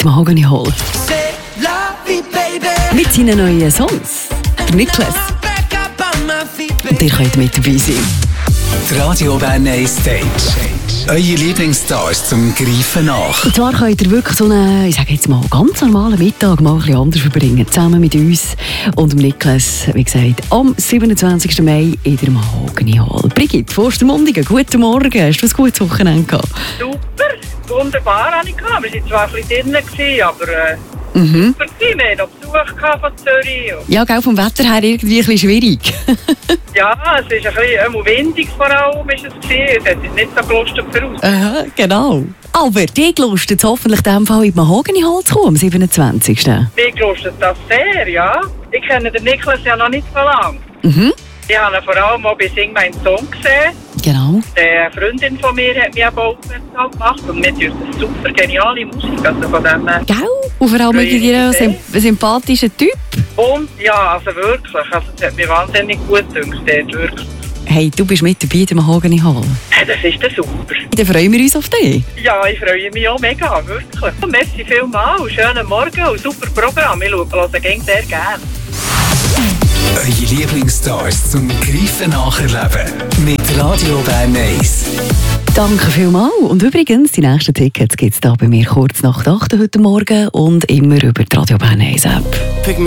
Mahogany Hall. Mit seinen neuen Songs. Der Niklas. Und ihr könnt mit dabei sein. Die Radio Bern Stage. Eure Lieblingsstars zum Greifen nach. Und zwar könnt ihr wirklich so einen, ich sage jetzt mal, ganz normalen Mittag mal ein bisschen anders verbringen. Zusammen mit uns und dem Niklas, wie gesagt, am 27. Mai in der Mahogany Hall. Brigitte, Forstermundigen, guten Morgen. Hast du ein gutes Wochenende gehabt? Super, wunderbar habe ich gehabt. Wir waren zwar ein bisschen drinnen, aber super. Wir hatten noch Besuch von Zürich. Ja, gell, vom Wetter her irgendwie ein bisschen schwierig. Ja, es ist ein bisschen windig vor allem. Es hat uns nicht so gelustet voraus. Aha, genau. Aber die gelustet es hoffentlich in diesem Fall in die Mahogany Hall zu kommen, am 27. Mir gelustet das sehr, ja. Ich kenne den Niklas ja noch nicht so lange. Ich habe ihn vor allem auch bei Sing Mein Song gesehen. Genau. Eine Freundin von mir hat mich aber aufmerksam gemacht. Und wir hören eine super geniale Musik. Also von dem Gell? Und vor allem irgendwie ein sympathischer Typ. Und ja, also wirklich. Also, es hat mir wahnsinnig gut gedacht, dort, wirklich. Hey, du bist mit dabei in der Mahogany Hall. Das ist dann super. Dann freuen wir uns auf dich. Ja, ich freue mich auch mega, wirklich. Merci vielmals, schönen Morgen und super Programm. Ich höre gerne sehr gerne. Eure Lieblingsstars zum Greifen nacherleben. Mit Radio Bern 1. Danke vielmals. Und übrigens, die nächsten Tickets gibt es da bei mir kurz nach 8 heute Morgen und immer über die Radio Bern 1 App.